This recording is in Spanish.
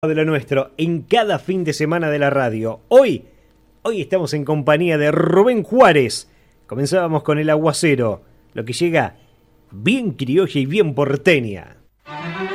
De lo nuestro en cada fin de semana de la radio. Hoy estamos en compañía de Rubén Juárez. Comenzábamos con El Aguacero, lo que llega bien criolla y bien porteña.